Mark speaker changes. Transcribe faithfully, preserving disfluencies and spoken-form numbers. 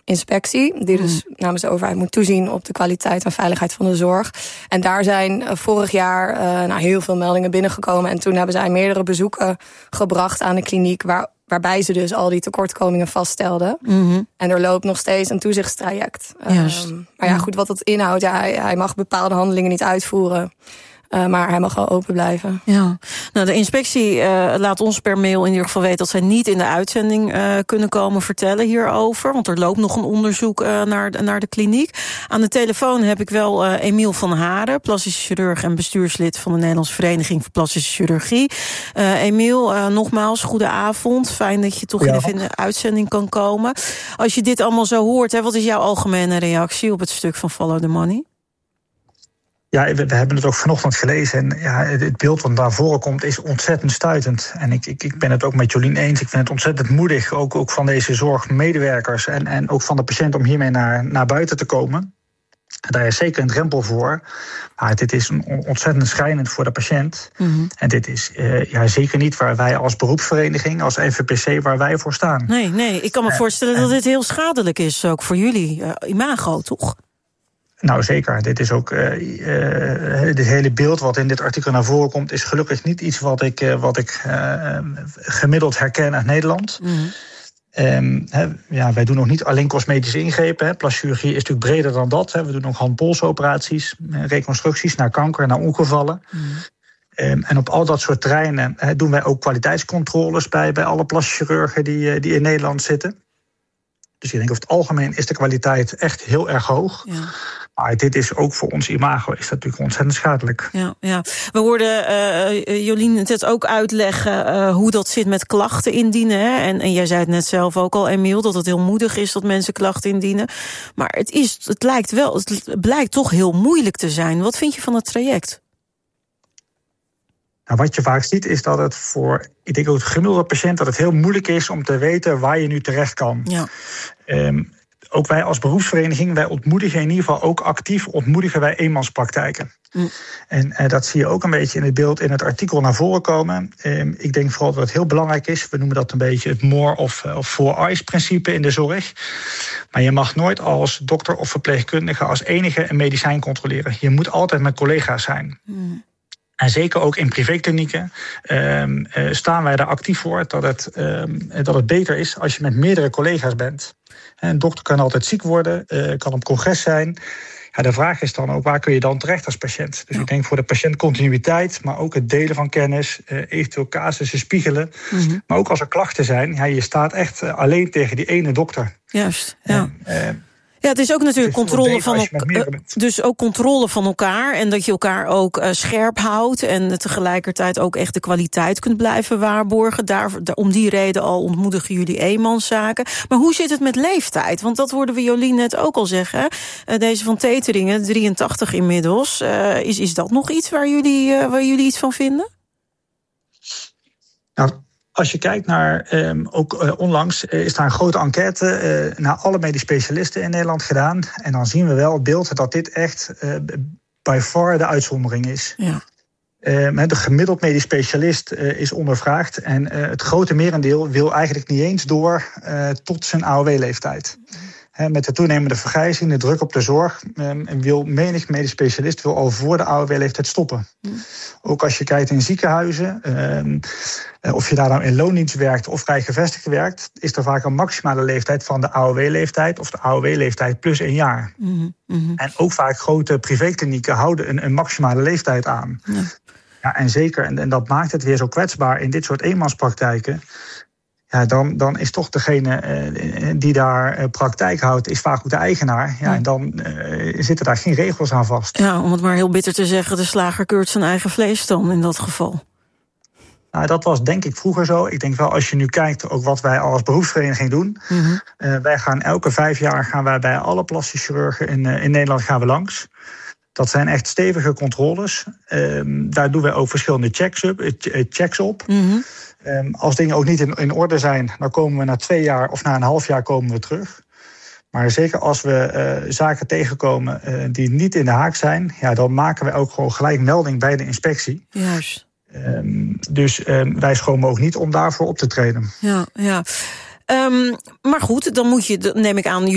Speaker 1: inspectie, die dus mm. namens de overheid moet toezien op de kwaliteit en veiligheid van de zorg. En daar zijn uh, vorig jaar uh, nou, heel veel meldingen binnengekomen. En toen hebben zij meerdere bezoeken gebracht aan de kliniek, waar, waarbij ze dus al die tekortkomingen vaststelden. Mm-hmm. En er loopt nog steeds een toezichtstraject. Um, maar ja, goed, wat dat inhoudt, ja, hij, hij mag bepaalde handelingen niet uitvoeren. Uh, maar hij mag wel open blijven.
Speaker 2: Ja. Nou, de inspectie uh, laat ons per mail in ieder geval weten dat zij niet in de uitzending uh, kunnen komen vertellen hierover. Want er loopt nog een onderzoek uh, naar, naar de kliniek. Aan de telefoon heb ik wel uh, Emiel van Haren, plastisch chirurg en bestuurslid van de Nederlandse Vereniging voor Plastische Chirurgie. Uh, Emiel, uh, nogmaals, goede avond. Fijn dat je toch ja. even in de uitzending kan komen. Als je dit allemaal zo hoort, hè, wat is jouw algemene reactie op het stuk van Follow the Money?
Speaker 3: Ja, we, we hebben het ook vanochtend gelezen. En ja, het beeld wat naar voren komt is ontzettend stuitend. En ik, ik, ik ben het ook met Jolien eens. Ik vind het ontzettend moedig, ook, ook van deze zorgmedewerkers en, en ook van de patiënt om hiermee naar, naar buiten te komen. Daar is zeker een drempel voor. Maar dit is een ontzettend schrijnend voor de patiënt. Mm-hmm. En dit is uh, ja, zeker niet waar wij als beroepsvereniging, als N V P C, waar wij voor staan.
Speaker 2: Nee, nee, ik kan me uh, voorstellen uh, dat dit heel schadelijk is, ook voor jullie uh, imago, toch?
Speaker 3: Nou, zeker. Dit is ook uh, uh, dit hele beeld wat in dit artikel naar voren komt, is gelukkig niet iets wat ik, uh, wat ik uh, gemiddeld herken uit Nederland. Mm-hmm. Um, he, ja, wij doen nog niet alleen cosmetische ingrepen. Plastische chirurgie is natuurlijk breder dan dat. He. We doen ook hand-polsoperaties, reconstructies naar kanker, naar ongevallen. Mm. Um, en op al dat soort terreinen he, doen wij ook kwaliteitscontroles bij, bij alle plastische chirurgen die, die in Nederland zitten. Dus ik denk over het algemeen is de kwaliteit echt heel erg hoog. Ja. Maar dit is ook voor ons imago is dat natuurlijk ontzettend schadelijk.
Speaker 2: Ja, ja. We hoorden uh, Jolien het ook uitleggen uh, hoe dat zit met klachten indienen. Hè? En, en jij zei het net zelf ook al, Emiel, dat het heel moedig is dat mensen klachten indienen. Maar het, is, het lijkt wel, het blijkt toch heel moeilijk te zijn. Wat vind je van het traject?
Speaker 3: Nou, wat je vaak ziet is dat het voor, ik denk ook de gemiddelde patiënt, dat het heel moeilijk is om te weten waar je nu terecht kan. Ja. Um, ook wij als beroepsvereniging, wij ontmoedigen in ieder geval ook actief, ontmoedigen wij eenmanspraktijken. Mm. En uh, dat zie je ook een beetje in het beeld in het artikel naar voren komen. Um, ik denk vooral dat het heel belangrijk is, we noemen dat een beetje het more of, of four eyes principe in de zorg. Maar je mag nooit als dokter of verpleegkundige als enige een medicijn controleren. Je moet altijd met collega's zijn. Mm. En zeker ook in privéklinieken um, uh, staan wij daar actief voor dat het, um, dat het beter is als je met meerdere collega's bent. Een dokter kan altijd ziek worden, uh, kan op congres zijn. Ja, de vraag is dan ook, waar kun je dan terecht als patiënt? Dus ja. ik denk voor de patiënt continuïteit, maar ook het delen van kennis, uh, eventueel casussen spiegelen. Mm-hmm. Maar ook als er klachten zijn, ja, je staat echt uh, alleen tegen die ene dokter.
Speaker 2: Juist, ja. Uh, uh, Ja, het is ook natuurlijk is controle van elkaar. Dus ook controle van elkaar. En dat je elkaar ook uh, scherp houdt. En tegelijkertijd ook echt de kwaliteit kunt blijven waarborgen. Daar, daar, om die reden al ontmoedigen jullie eenmanszaken. Maar hoe zit het met leeftijd? Want dat hoorden we Jolien net ook al zeggen. Uh, deze van Teteringen, drieëntachtig inmiddels. Uh, is, is dat nog iets waar jullie, uh, waar jullie iets van vinden?
Speaker 3: Nou, als je kijkt naar, um, ook uh, onlangs uh, is daar een grote enquête uh, naar alle medisch specialisten in Nederland gedaan. En dan zien we wel het beeld dat dit echt uh, by far de uitzondering is. Ja. Uh, de gemiddeld medisch specialist uh, is ondervraagd. En uh, het grote merendeel wil eigenlijk niet eens door uh, tot zijn A O W-leeftijd. He, met de toenemende vergrijzing, de druk op de zorg, um, wil menig medisch specialist wil al voor de A O W-leeftijd stoppen. Mm. Ook als je kijkt in ziekenhuizen, um, uh, of je daar nou in loondienst werkt of vrij gevestigd werkt, is er vaak een maximale leeftijd van de A O W-leeftijd of de A O W-leeftijd plus één jaar. Mm-hmm. Mm-hmm. En ook vaak grote privéklinieken houden een, een maximale leeftijd aan. Ja. Ja, en zeker, en, en dat maakt het weer zo kwetsbaar in dit soort eenmanspraktijken. Ja, dan, dan is toch degene uh, die daar uh, praktijk houdt, is vaak ook de eigenaar. Ja, en dan uh, zitten daar geen regels aan vast.
Speaker 2: Ja, om het maar heel bitter te zeggen, de slager keurt zijn eigen vlees dan in dat geval.
Speaker 3: Nou, dat was denk ik vroeger zo. Ik denk wel, als je nu kijkt ook wat wij als beroepsvereniging doen. Mm-hmm. Uh, wij gaan elke vijf jaar gaan wij bij alle plastische chirurgen in, uh, in Nederland gaan we langs. Dat zijn echt stevige controles. Um, daar doen wij ook verschillende checks op. Uh, checks op. Mm-hmm. Um, als dingen ook niet in, in orde zijn, dan komen we na twee jaar of na een half jaar komen we terug. Maar zeker als we uh, zaken tegenkomen uh, die niet in de haak zijn, ja, dan maken we ook gewoon gelijk melding bij de inspectie.
Speaker 2: Juist.
Speaker 3: Um, dus um, wij schromen ook niet om daarvoor op te treden.
Speaker 2: Ja, ja. Um, maar goed, dan moet je, neem ik aan,